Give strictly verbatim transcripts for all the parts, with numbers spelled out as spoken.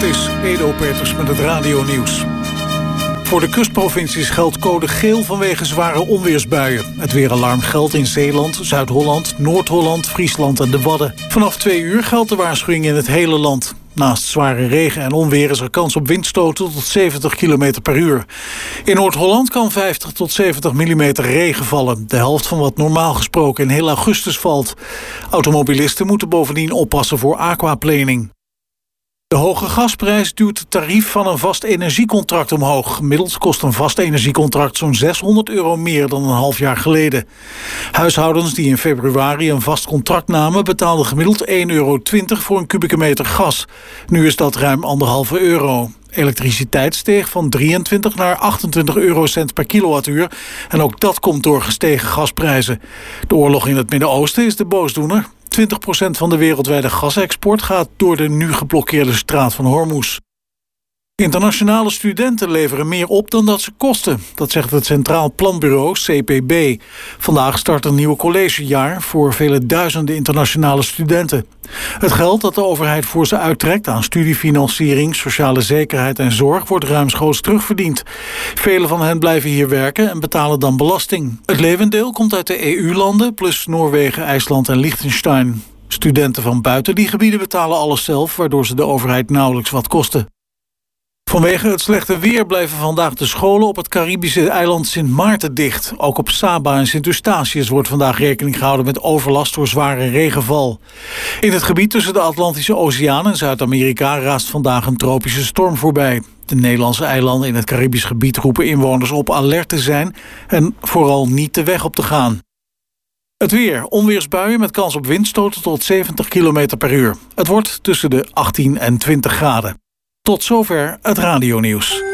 Het is Edo Peters met het radionieuws. Voor de kustprovincies geldt code geel vanwege zware onweersbuien. Het weeralarm geldt in Zeeland, Zuid-Holland, Noord-Holland, Friesland en de Wadden. Vanaf twee uur geldt de waarschuwing in het hele land. Naast zware regen en onweer is er kans op windstoten tot zeventig kilometer per uur. In Noord-Holland kan vijftig tot zeventig millimeter regen vallen. De helft van wat normaal gesproken in heel augustus valt. Automobilisten moeten bovendien oppassen voor aquaplaning. De hoge gasprijs duwt het tarief van een vast energiecontract omhoog. Gemiddeld kost een vast energiecontract zo'n zeshonderd euro meer dan een half jaar geleden. Huishoudens die in februari een vast contract namen betaalden gemiddeld één euro twintig voor een kubieke meter gas. Nu is dat ruim anderhalve euro. Elektriciteit steeg van drieëntwintig naar achtentwintig eurocent per kilowattuur. En ook dat komt door gestegen gasprijzen. De oorlog in het Midden-Oosten is de boosdoener. twintig procent van de wereldwijde gasexport gaat door de nu geblokkeerde straat van Hormuz. Internationale studenten leveren meer op dan dat ze kosten. Dat zegt het Centraal Planbureau, C P B. Vandaag start een nieuw collegejaar voor vele duizenden internationale studenten. Het geld dat de overheid voor ze uittrekt aan studiefinanciering, sociale zekerheid en zorg wordt ruimschoots terugverdiend. Velen van hen blijven hier werken en betalen dan belasting. Het levendeel komt uit de E U-landen plus Noorwegen, IJsland en Liechtenstein. Studenten van buiten die gebieden betalen alles zelf, waardoor ze de overheid nauwelijks wat kosten. Vanwege het slechte weer blijven vandaag de scholen op het Caribische eiland Sint Maarten dicht. Ook op Saba en Sint Eustatius wordt vandaag rekening gehouden met overlast door zware regenval. In het gebied tussen de Atlantische Oceaan en Zuid-Amerika raast vandaag een tropische storm voorbij. De Nederlandse eilanden in het Caribisch gebied roepen inwoners op alert te zijn en vooral niet de weg op te gaan. Het weer. Onweersbuien met kans op windstoten tot zeventig kilometer per uur. Het wordt tussen de achttien en twintig graden. Tot zover het radionieuws.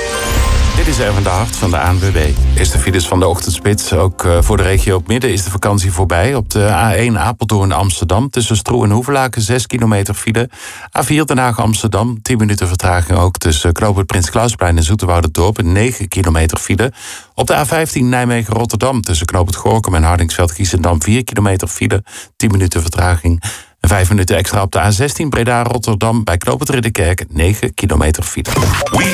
Dit is Erwin de Hart van de A N W B. Eerste files van de ochtendspits. Ook uh, voor de regio op midden is de vakantie voorbij. Op de A één Apeldoorn-Amsterdam tussen Stroe en Hoevelaken zes kilometer file. A vier Den Haag-Amsterdam tien minuten vertraging ook tussen knooppunt Prins Klausplein en Zoeterwoude-Dorp negen kilometer file. Op de A vijftien Nijmegen-Rotterdam tussen knooppunt Gorinchem en Hardingsveld-Giessendam vier kilometer file, tien minuten vertraging. En vijf minuten extra op de A zestien Breda-Rotterdam bij knooppunt Ridderkerk negen kilometer file.